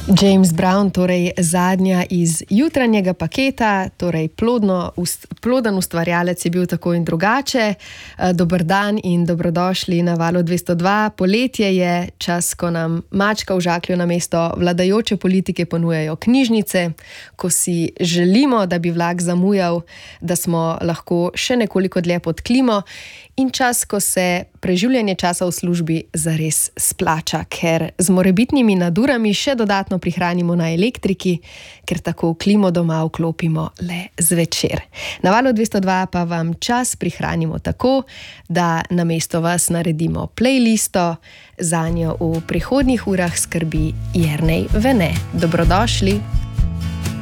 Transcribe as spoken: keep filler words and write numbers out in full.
James Brown, torej zadnja iz jutranjega paketa, torej plodno, ust, ploden ustvarjalec je bil tako in drugače. Dober dan in dobrodošli na Valu dvesto dva. Poletje je čas, ko nam mačka v žaklju namesto vladajoče politike ponujajo knjižnice, ko si želimo, da bi vlak zamujal, da smo lahko še nekoliko dlje pod klimo, in čas, ko se preživljanje časa v službi zares splača, ker z morebitnimi nadurami še dodatno prihranimo na elektriki, ker tako klimo doma vklopimo le zvečer. Na Valu dvesto dva pa vam čas prihranimo tako, da namesto vas naredimo playlisto, zanjo v prihodnjih urah skrbi Jernej Vene. Dobrodošli!